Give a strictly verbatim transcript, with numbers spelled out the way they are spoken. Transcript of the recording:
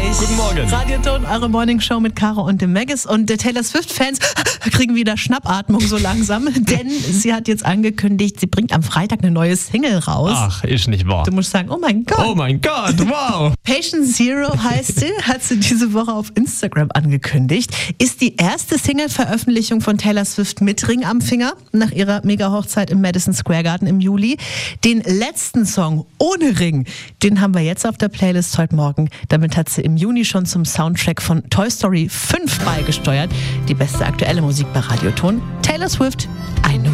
Guten Morgen. Radioton, eure Morning Show mit Caro und dem Maggis. Und der Taylor Swift-Fans kriegen wieder Schnappatmung so langsam, denn sie hat jetzt angekündigt, sie bringt am Freitag eine neue Single raus. Ach, ist nicht wahr. Du musst sagen, oh mein Gott. Oh mein Gott, wow. Patient Zero heißt sie, hat sie diese Woche auf Instagram angekündigt. Ist die erste Single-Veröffentlichung von Taylor Swift mit Ring am Finger nach ihrer Mega-Hochzeit im Madison Square Garden im Juli. Den letzten Song ohne Ring, den haben wir jetzt auf der Playlist heute Morgen. Damit hat sie im Juni schon zum Soundtrack von Toy Story fünf beigesteuert. Die beste aktuelle Musik bei Radioton. Taylor Swift, I Know